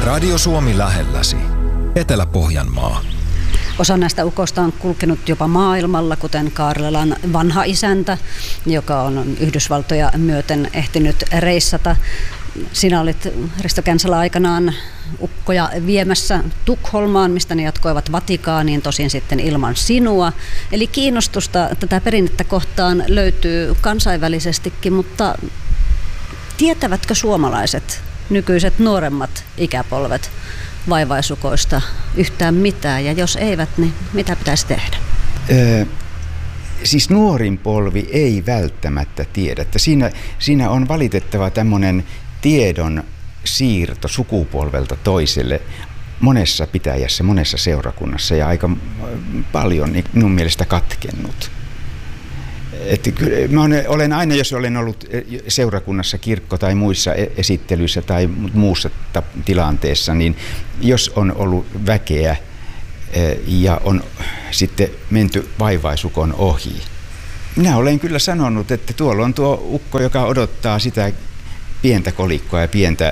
Radio Suomi lähelläsi. Etelä-Pohjanmaa. Osa näistä ukoista on kulkenut jopa maailmalla, kuten Kaarlelan vanha isäntä, joka on Yhdysvaltoja myöten ehtinyt reissata. Sinä olit, Risto Känsalä, aikanaan ukkoja viemässä Tukholmaan, mistä ne jatkoivat Vatikaaniin, tosin sitten ilman sinua. Eli kiinnostusta tätä perinnettä kohtaan löytyy kansainvälisestikin, mutta tietävätkö suomalaiset, nykyiset nuoremmat ikäpolvet vaivaisukoista yhtään mitään, ja jos eivät, niin mitä pitäisi tehdä? Siis nuorin polvi ei välttämättä tiedä. Siinä on valitettava tämmöinen tiedon siirto sukupolvelta toiselle monessa pitäjässä, monessa seurakunnassa ja aika paljon minun mielestä katkennut. Olen aina, jos olen ollut seurakunnassa, kirkko- tai muissa esittelyissä tai muussa tilanteessa, niin jos on ollut väkeä ja on sitten menty vaivaisukon ohi. Minä olen kyllä sanonut, että tuolla on tuo ukko, joka odottaa sitä pientä kolikkoa ja pientä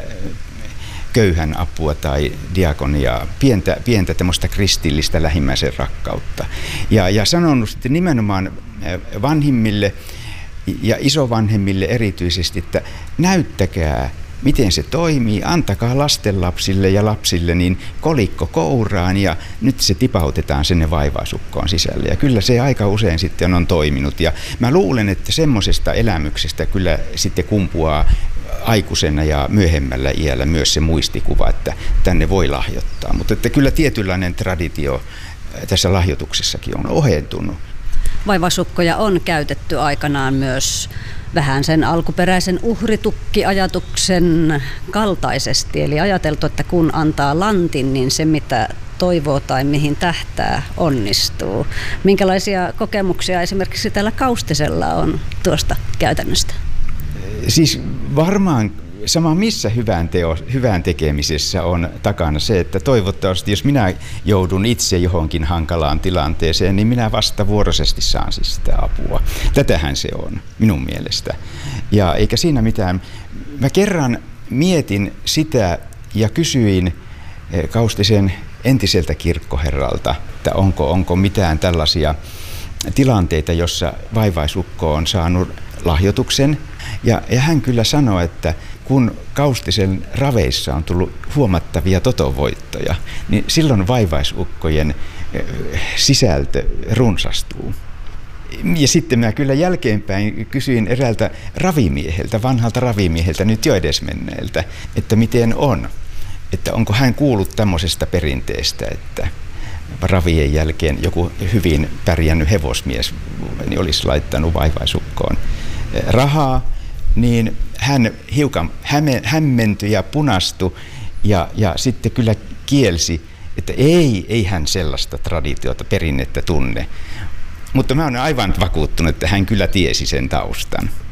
köyhän apua tai diakoniaa, pientä tämmöistä kristillistä lähimmäisen rakkautta. Ja sanonut sitten nimenomaan vanhimmille ja isovanhemmille erityisesti, että näyttäkää, miten se toimii, antakaa lastenlapsille ja lapsille niin kolikko kouraan ja nyt se tipautetaan sinne vaivaisukkoon sisälle. Ja kyllä se aika usein sitten on toiminut. Ja mä luulen, että semmoisesta elämyksestä kyllä sitten kumpuaa aikuisena ja myöhemmällä iällä myös se muistikuva, että tänne voi lahjoittaa. Mutta että kyllä tietynlainen traditio tässä lahjoituksessakin on ohentunut. Vaivaisukkoja on käytetty aikanaan myös vähän sen alkuperäisen uhritukkiajatuksen kaltaisesti. Eli ajateltu, että kun antaa lantin, niin se mitä toivoo tai mihin tähtää onnistuu. Minkälaisia kokemuksia esimerkiksi täällä Kaustisella on tuosta käytännöstä? Siis varmaan sama missä hyvän tekemisessä on takana se, että toivottavasti jos minä joudun itse johonkin hankalaan tilanteeseen, niin minä vastavuoroisesti saan siis sitä apua. Tätähän se on minun mielestä. Ja eikä siinä mitään. Mä kerran mietin sitä ja kysyin Kaustisen entiseltä kirkkoherralta, että onko mitään tällaisia tilanteita, jossa vaivaisukko on saanut lahjoituksen. Ja hän kyllä sanoi, että kun Kaustisen raveissa on tullut huomattavia totovoittoja, niin silloin vaivaisukkojen sisältö runsastuu. Ja sitten mä kyllä jälkeenpäin kysyin eräältä ravimieheltä, vanhalta ravimieheltä, nyt jo edesmenneeltä, että miten on. Että onko hän kuullut tämmöisestä perinteestä, että ravien jälkeen joku hyvin pärjännyt hevosmies niin olisi laittanut vaivaisukkoon rahaa, niin hän hiukan hämmentyi ja punastui ja sitten kyllä kielsi, että ei hän sellaista traditiota, perinnettä tunne. Mutta mä olen aivan vakuuttunut, että hän kyllä tiesi sen taustan.